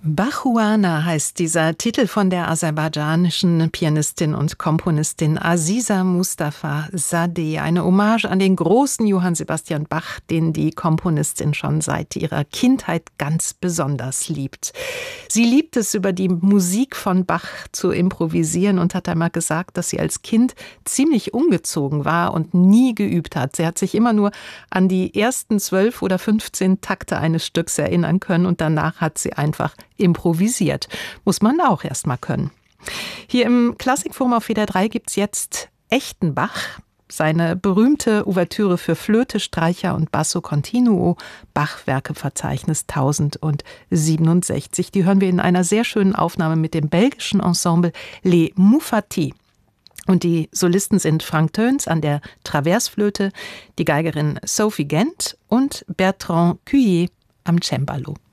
Bachuana heißt dieser Titel von der aserbaidschanischen Pianistin und Komponistin Aziza Mustafa Zadeh. Eine Hommage an den großen Johann Sebastian Bach, den die Komponistin schon seit ihrer Kindheit ganz besonders liebt. Sie liebt es, über die Musik von Bach zu improvisieren und hat einmal gesagt, dass sie als Kind ziemlich ungezogen war und nie geübt hat. Sie hat sich immer nur an die ersten 12 oder 15 Takte eines Stücks erinnern können und danach hat sie einfach improvisiert. Muss man auch erst mal können. Hier im Klassikforum auf WDR 3 gibt's jetzt echten Bach. Seine berühmte Ouvertüre für Flöte, Streicher und Basso Continuo, Bach-Werkeverzeichnis 1067. Die hören wir in einer sehr schönen Aufnahme mit dem belgischen Ensemble Les Mouffatis. Und die Solisten sind Frank Teuns an der Traversflöte, die Geigerin Sophie Gent und Bertrand Cuillet am Cembalo.